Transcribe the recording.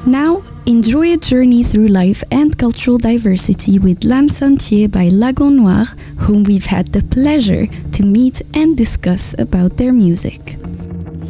Now, enjoy a journey through life and cultural diversity with L'Âme Sentier by Lagon Noir, whom we've had the pleasure to meet and discuss about their music.